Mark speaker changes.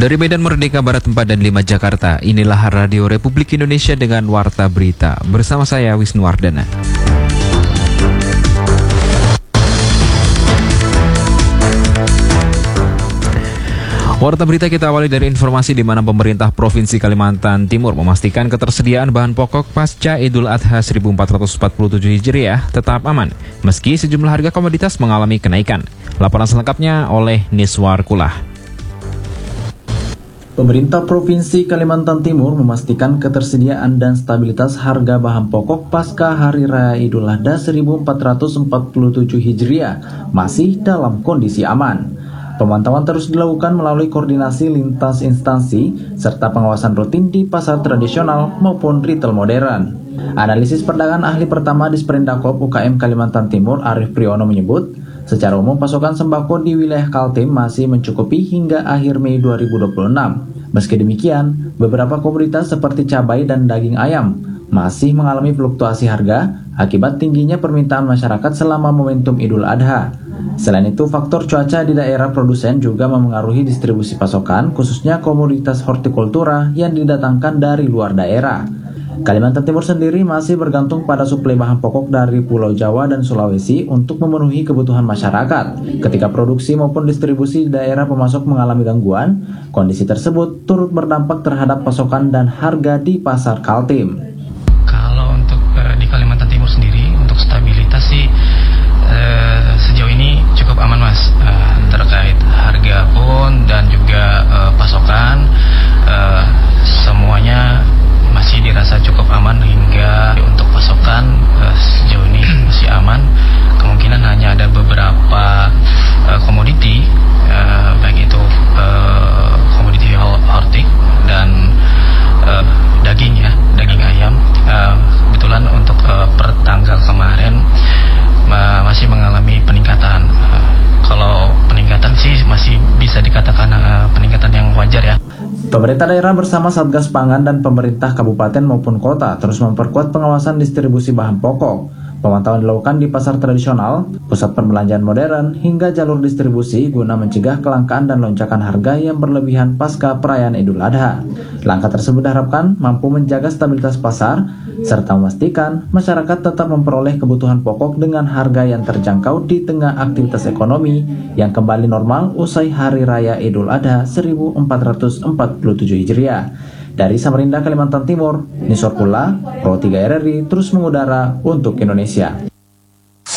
Speaker 1: Dari Medan Merdeka Barat 4 dan 5 Jakarta, inilah Radio Republik Indonesia dengan Warta Berita. Bersama saya Wisnu Wardana. Warta Berita kita awali dari informasi di mana pemerintah Provinsi Kalimantan Timur memastikan ketersediaan bahan pokok pasca Idul Adha 1447 Hijriah tetap aman, meski sejumlah harga komoditas mengalami kenaikan. Laporan selengkapnya oleh Niswar Kulah.
Speaker 2: Pemerintah Provinsi Kalimantan Timur memastikan ketersediaan dan stabilitas harga bahan pokok pasca Hari Raya Idul Adha 1447 Hijriah masih dalam kondisi aman. Pemantauan terus dilakukan melalui koordinasi lintas instansi serta pengawasan rutin di pasar tradisional maupun retail modern. Analisis perdagangan ahli pertama di Sprendakop UKM Kalimantan Timur Arif Priyono menyebut, secara umum pasokan sembako di wilayah Kaltim masih mencukupi hingga akhir Mei 2026. Meski demikian, beberapa komoditas seperti cabai dan daging ayam masih mengalami fluktuasi harga akibat tingginya permintaan masyarakat selama momentum Idul Adha. Selain itu, faktor cuaca di daerah produsen juga memengaruhi distribusi pasokan, khususnya komoditas hortikultura yang didatangkan dari luar daerah. Kalimantan Timur sendiri masih bergantung pada suplai bahan pokok dari Pulau Jawa dan Sulawesi untuk memenuhi kebutuhan masyarakat. Ketika produksi maupun distribusi di daerah pemasok mengalami gangguan, kondisi tersebut turut berdampak terhadap pasokan dan harga di pasar Kaltim.
Speaker 3: Kalau untuk di Kalimantan Timur sendiri, untuk stabilitas sih sejauh ini cukup aman, Mas, terkait harga pun dan juga pasokan, semuanya masih dirasa cukup aman hingga untuk pasokan sejauh ini masih aman. Kemungkinan hanya ada beberapa komoditi, baik itu komoditi hortik dan daging ayam. Kebetulan untuk per tanggal kemarin masih mengalami peningkatan. Kalau peningkatan sih masih bisa dikatakan peningkatan yang wajar ya.
Speaker 2: Pemerintah daerah bersama Satgas Pangan dan pemerintah kabupaten maupun kota terus memperkuat pengawasan distribusi bahan pokok. Pemantauan dilakukan di pasar tradisional, pusat perbelanjaan modern, hingga jalur distribusi guna mencegah kelangkaan dan lonjakan harga yang berlebihan pasca perayaan Idul Adha. Langkah tersebut diharapkan mampu menjaga stabilitas pasar, serta memastikan masyarakat tetap memperoleh kebutuhan pokok dengan harga yang terjangkau di tengah aktivitas ekonomi yang kembali normal usai Hari Raya Idul Adha 1447 Hijriah. Dari Samarinda, Kalimantan Timur, Niswar Kulah, Pro 3 RRI terus mengudara untuk Indonesia.